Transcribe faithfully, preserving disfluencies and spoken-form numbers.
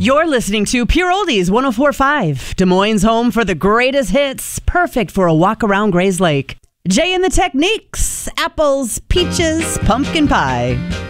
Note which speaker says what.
Speaker 1: You're listening to Pure Oldies one oh four point five, Des Moines' home for the greatest hits, perfect for a walk around Gray's Lake. Jay and the Techniques, apples, peaches, pumpkin pie.